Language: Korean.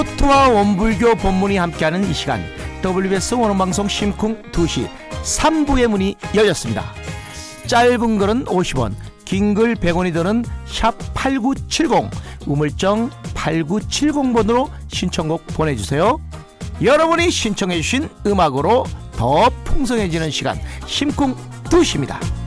트와 원불교 본문이 함께하는 이 시간, WBS 원어방송 심쿵 2시 3부의 문이 열렸습니다. 짧은 글은 50원, 긴 글 100원이 드는 샵 8970, 우물정 8970번으로 신청곡 보내주세요. 여러분이 신청해주신 음악으로 더 풍성해지는 시간, 심쿵 2시입니다.